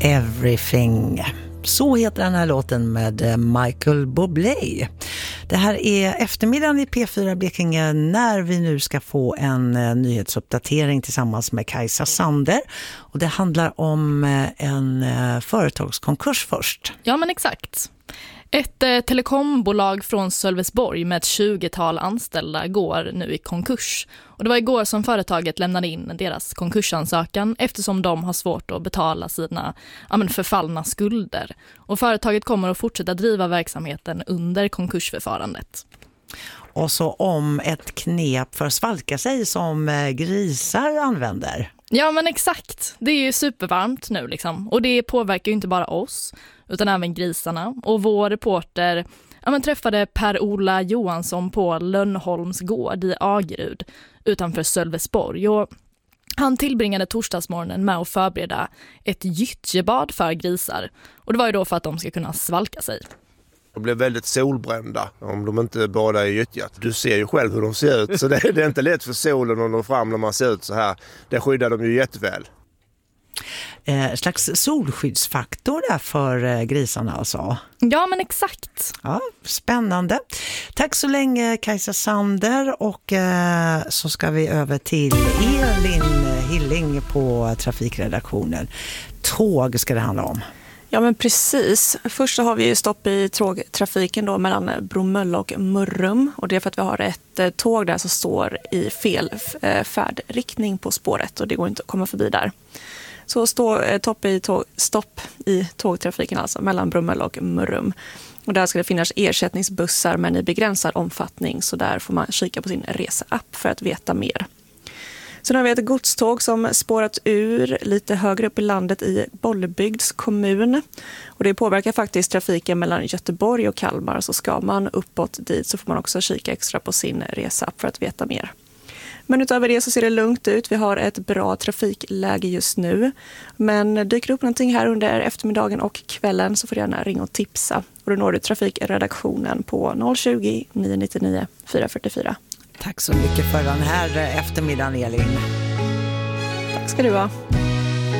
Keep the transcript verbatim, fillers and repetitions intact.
Everything. Så heter den här låten med Michael Bublé. Det här är eftermiddagen i P fyra Blekinge när vi nu ska få en nyhetsuppdatering tillsammans med Kajsa Sander. Och det handlar om en företagskonkurs först. Ja, men exakt. Ett eh, telekombolag från Sölvesborg med ett tjugotal anställda går nu i konkurs. Och det var igår som företaget lämnade in deras konkursansökan eftersom de har svårt att betala sina ja, men förfallna skulder. Och företaget kommer att fortsätta driva verksamheten under konkursförfarandet. Och så om ett knep för att svalka sig som grisar använder. Ja, men exakt. Det är ju supervarmt nu liksom. Och det påverkar ju inte bara oss utan även grisarna. Och vår reporter ja, men träffade Per-Ola Johansson på Lönnholms gård i Agerud utanför Sölvesborg. Och han tillbringade torsdagsmorgonen med att förbereda ett gyttjebad för grisar. Och det var ju då för att de ska kunna svalka sig. De blir väldigt solbrända om de inte badar i gyttjat. Du ser ju själv hur de ser ut så det är, det är inte lätt för solen att nå fram när man ser ut så här. Det skyddar de ju jätteväl. Eh, slags solskyddsfaktor där för eh, grisarna alltså. Ja, men exakt. Ja, spännande. Tack så länge Kajsa Sander och eh, så ska vi över till Elin Hilling på trafikredaktionen. Tåg ska det handla om. Ja, men precis. Först så har vi ju stopp i tågtrafiken då mellan Bromölla och Mörrum. Och det är för att vi har ett tåg där som står i fel färdriktning på spåret och det går inte att komma förbi där. Så stå, topp i tåg, stopp i tågtrafiken alltså mellan Bromölla och Mörrum. Och där ska det finnas ersättningsbussar men i begränsad omfattning så där får man kika på sin reseapp för att veta mer. Sen har vi ett godståg som spårat ur lite högre upp i landet i Bollebygds kommun. Och det påverkar faktiskt trafiken mellan Göteborg och Kalmar. Så ska man uppåt dit så får man också kika extra på sin resa för att veta mer. Men utöver det så ser det lugnt ut. Vi har ett bra trafikläge just nu. Men dyker det upp någonting här under eftermiddagen och kvällen så får du gärna ringa och tipsa. Och då når du trafikredaktionen på noll tjugo, nio nittionio, fyra fyrtiofyra. Tack så mycket för den här eftermiddagen, Elin. Tack ska du ha.